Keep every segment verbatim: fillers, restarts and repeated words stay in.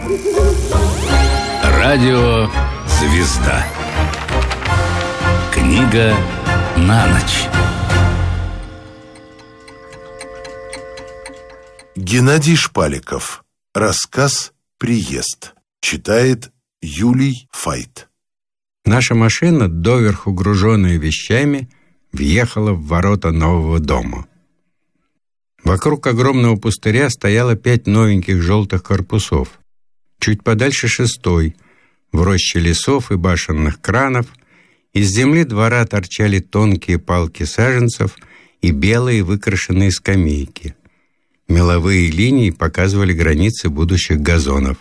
Радио «Звезда». Книга на ночь. Геннадий Шпаликов. Рассказ «Приезд». Читает Юлий Файт. Наша машина, доверху груженная вещами, въехала в ворота нового дома. Вокруг огромного пустыря стояло пять новеньких желтых корпусов. Чуть подальше шестой. В роще лесов и башенных кранов из земли двора торчали тонкие палки саженцев и белые выкрашенные скамейки. Меловые линии показывали границы будущих газонов.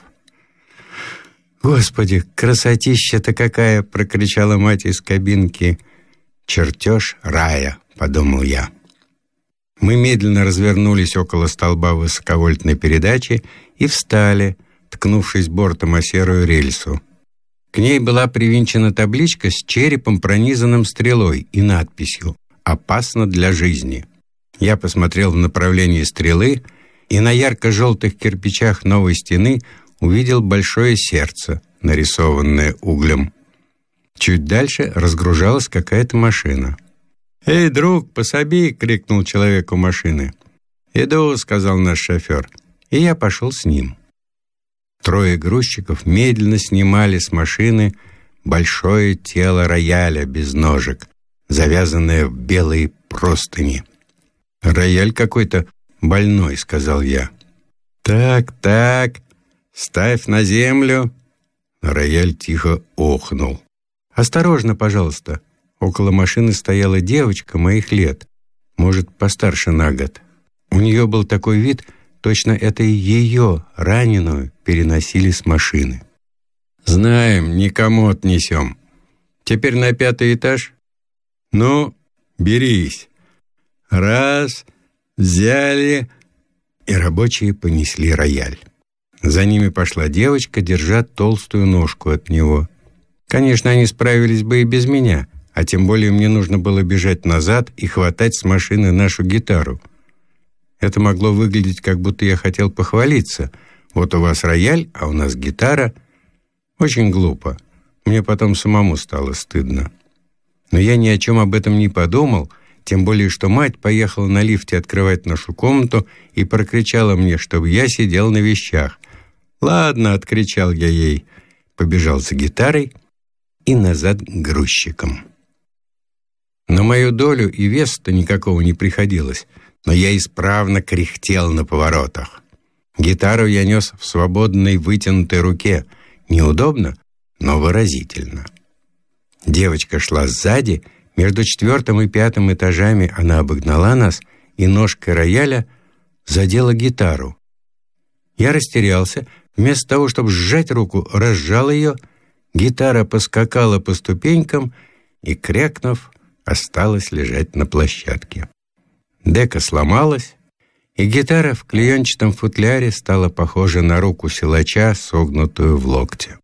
«Господи, красотища-то какая!» — прокричала мать из кабинки. «Чертеж рая», — подумал я. Мы медленно развернулись около столба высоковольтной передачи и встали, ткнувшись бортом о серую рельсу. К ней была привинчена табличка с черепом, пронизанным стрелой, и надписью «Опасно для жизни». Я посмотрел в направлении стрелы и на ярко-желтых кирпичах новой стены увидел большое сердце, нарисованное углем. Чуть дальше разгружалась какая-то машина. «Эй, друг, пособи!» — крикнул человек у машины. «Иду», — сказал наш шофер, и я пошел с ним. Трое грузчиков медленно снимали с машины большое тело рояля без ножек, завязанное в белые простыни. «Рояль какой-то больной», — сказал я. «Так, так, ставь на землю». Рояль тихо охнул. «Осторожно, пожалуйста». Около машины стояла девочка моих лет, может, постарше на год. У нее был такой вид, точно это ее, раненую, переносили с машины. «Знаем, никому отнесем. Теперь на пятый этаж? Ну, берись». Раз, взяли, и рабочие понесли рояль. За ними пошла девочка, держа толстую ножку от него. Конечно, они справились бы и без меня, а тем более мне нужно было бежать назад и хватать с машины нашу гитару. Это могло выглядеть, как будто я хотел похвалиться. Вот у вас рояль, а у нас гитара. Очень глупо. Мне потом самому стало стыдно. Но я ни о чем об этом не подумал, тем более, что мать поехала на лифте открывать нашу комнату и прокричала мне, чтобы я сидел на вещах. «Ладно», — откричал я ей, побежал за гитарой и назад к грузчикам. На мою долю и веса-то никакого не приходилось, но я исправно кряхтел на поворотах. Гитару я нес в свободной вытянутой руке. Неудобно, но выразительно. Девочка шла сзади, между четвертым и пятым этажами она обогнала нас и ножкой рояля задела гитару. Я растерялся. Вместо того, чтобы сжать руку, разжал ее. Гитара поскакала по ступенькам и, крякнув, осталась лежать на площадке. Дека сломалась, и гитара в клеенчатом футляре стала похожа на руку силача, согнутую в локте.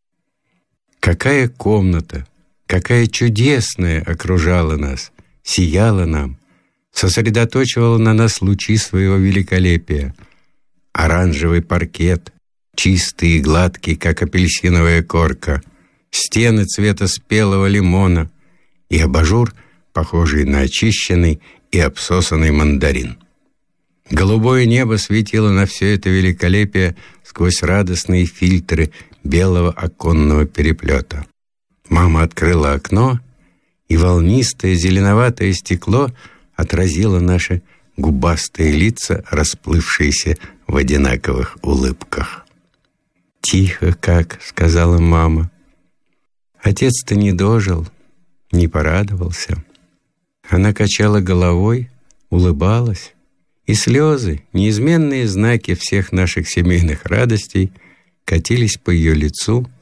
Какая комната, какая чудесная окружала нас, сияла нам, сосредоточивала на нас лучи своего великолепия. Оранжевый паркет, чистый и гладкий, как апельсиновая корка, стены цвета спелого лимона и абажур, похожий на очищенный и обсосанный мандарин. Голубое небо светило на все это великолепие сквозь радостные фильтры белого оконного переплета. Мама открыла окно, и волнистое зеленоватое стекло отразило наши губастые лица, расплывшиеся в одинаковых улыбках. «Тихо как», — сказала мама. Отец-то не дожил, не порадовался. Она качала головой, улыбалась, и слезы, неизменные знаки всех наших семейных радостей, катились по ее лицу,